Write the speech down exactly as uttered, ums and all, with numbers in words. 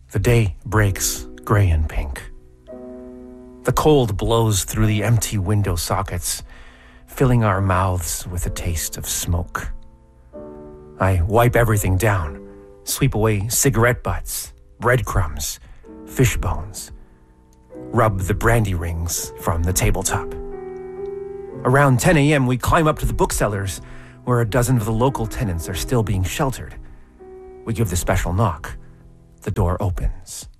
The day breaks gray and pink. The cold blows through the empty window sockets, filling our mouths with a taste of smoke. I wipe everything down, sweep away cigarette butts, breadcrumbs, fish bones, rub the brandy rings from the tabletop. Around ten a.m., we climb up to the booksellers, where a dozen of the local tenants are still being sheltered. We give the special knock. The door opens.